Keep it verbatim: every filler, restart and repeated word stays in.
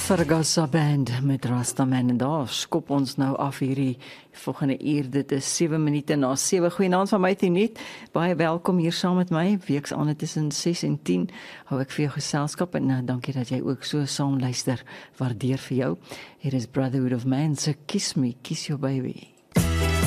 Sargasso Band met Rastaman en daar skop ons nou af hierdie volgende uur. Dit is sewe minute na sewe. Goeienaand van my Tiniet. Baie welkom hier saam met my. Weeksaande tussen ses en tien hou ek vir jou geselskap en uh, dankie dat jy ook so saam luister. Waardeer vir jou. Hier is Brotherhood of Man, so Kiss Me, Kiss Your Baby.